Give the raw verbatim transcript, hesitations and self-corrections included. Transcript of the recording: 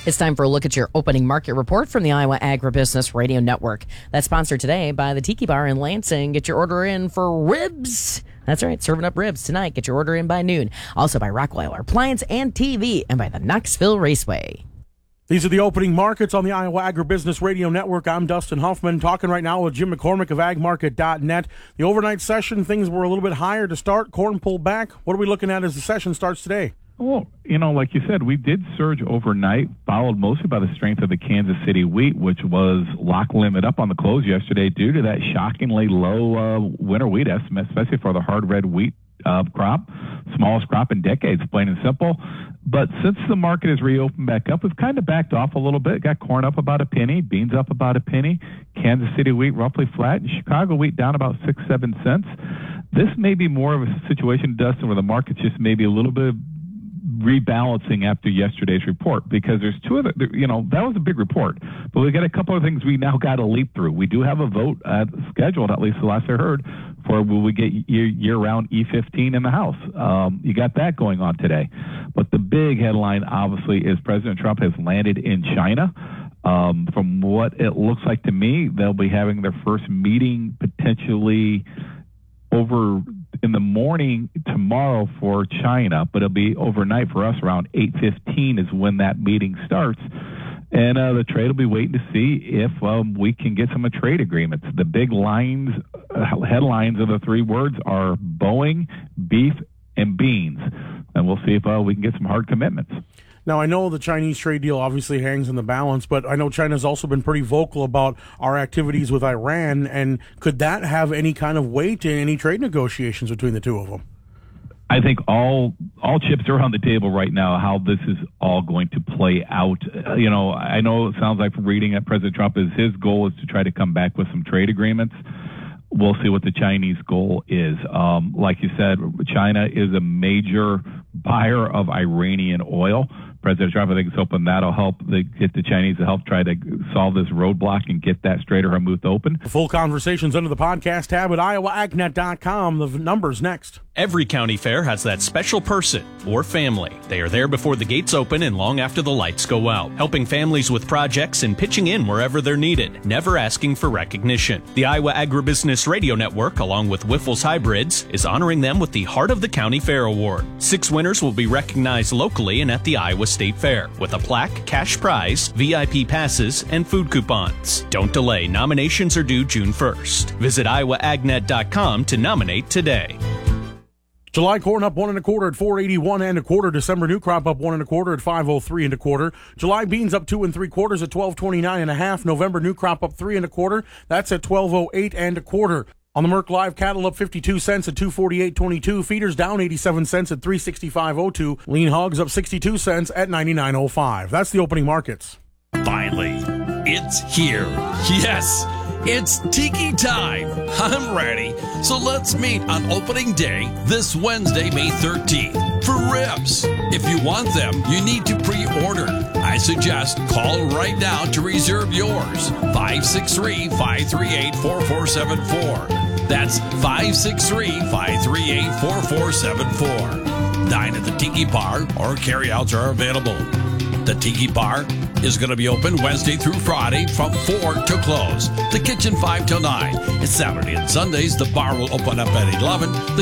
It's time for a look at your opening market report from the Iowa Agribusiness Radio Network. That's sponsored today by the Tiki Bar in Lansing. Get your order in for ribs. That's right, serving up ribs tonight. Get your order in by noon. Also by Rockweiler Appliance and T V, and by the Knoxville Raceway. These are the opening markets on the Iowa Agribusiness Radio Network. I'm Dustin Huffman, talking right now with Jim McCormick of ag market dot net. The overnight session, things were a little bit higher to start. Corn pulled back. What are we looking at as the session starts today? Well, you know, like you said, we did surge overnight, followed mostly by the strength of the Kansas City wheat, which was lock limit up on the close yesterday due to that shockingly low uh, winter wheat estimate, especially for the hard red wheat uh, crop, smallest crop in decades, plain and simple. But since the market has reopened back up, we've kind of backed off a little bit. Got corn up about a penny, beans up about a penny, Kansas City wheat roughly flat, and Chicago wheat down about six, seven cents. This may be more of a situation, Dustin, where the market's just maybe a little bit rebalancing after yesterday's report, because there's two other, you know, that was a big report, but we got a couple of things we now got to leap through. We do have a vote uh, scheduled, at least the last I heard, for will we get year, year-round E fifteen in the House. Um, you got that going on today. But the big headline, obviously, is President Trump has landed in China. Um, from what it looks like to me, they'll be having their first meeting potentially over in the morning tomorrow for China, but it'll be overnight for us. Around eight fifteen is when that meeting starts. And uh, the trade will be waiting to see if um, we can get some trade agreements. The big lines, uh, headlines of the three words are Boeing, beef, and beans. And we'll see if uh, we can get some hard commitments. Now, I know the Chinese trade deal obviously hangs in the balance, but I know China's also been pretty vocal about our activities with Iran, and could that have any kind of weight in any trade negotiations between the two of them? I think all all chips are on the table right now, how this is all going to play out. Uh, you know, I know it sounds like from reading that President Trump is his goal is to try to come back with some trade agreements. We'll see what the Chinese goal is. Um, like you said, China is a major buyer of Iranian oil. President Trump, I think, is hoping that'll help the, get the Chinese to help try to solve this roadblock and get that Strait of Hormuz open. The full conversation's under the podcast tab at iowa ag net dot com. The numbers next. Every county fair has that special person or family. They are there before the gates open and long after the lights go out, helping families with projects and pitching in wherever they're needed, never asking for recognition. The Iowa Agribusiness Radio Network, along with Wyffels Hybrids, is honoring them with the Heart of the County Fair Award. Six winners will be recognized locally and at the Iowa State Fair with a plaque, cash prize, V I P passes, and food coupons. Don't delay. Nominations are due June first. Visit iowa ag net dot com to nominate today. July corn up one and a quarter at four eighty-one and a quarter. December new crop up one and a quarter at five oh three and a quarter. July beans up two and three quarters at twelve twenty-nine and a half. November new crop up three and a quarter. That's at twelve oh eight and a quarter. On the Merck Live, cattle up fifty-two cents at two forty-eight twenty-two. Feeders down eighty-seven cents at three sixty-five oh two. Lean hogs up sixty-two cents at ninety-nine oh five. That's the opening markets. Finally, it's here. Yes, it's Tiki time. I'm ready. So let's meet on opening day this Wednesday, May thirteenth, for ribs. If you want them, you need to pre-order. I suggest call right now to reserve yours. five six three, five three eight, four four seven four. That's five six three, five three eight, four four seven four. Dine at the Tiki Bar or carryouts are available. The Tiki Bar is going to be open Wednesday through Friday from four to close. The kitchen five till nine. It's Saturday and Sundays. The bar will open up at eleven. The